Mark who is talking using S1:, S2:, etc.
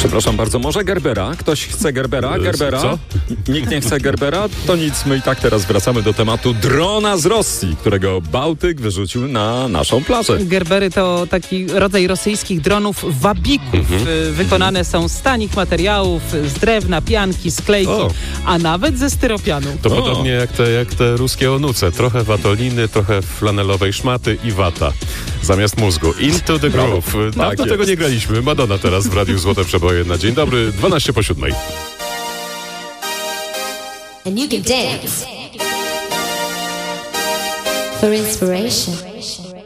S1: Przepraszam bardzo, może Gerbera? Ktoś chce Gerbera? Gerbera?
S2: Co?
S1: Nikt nie chce Gerbera? To nic, my i tak teraz wracamy do tematu drona z Rosji, którego Bałtyk wyrzucił na naszą plażę.
S3: Gerbery to taki rodzaj rosyjskich dronów wabików. Wykonane są z tanich materiałów, z drewna, pianki, sklejki, a nawet ze styropianu.
S2: To podobnie jak te ruskie onuce. Trochę watoliny, trochę flanelowej szmaty i wata. Zamiast mózgu. Into the groove. Dawno tego nie graliśmy. Madonna teraz w Radiu Złote Przeboje na dzień dobry, 6:40.
S4: And you can dance for inspiration.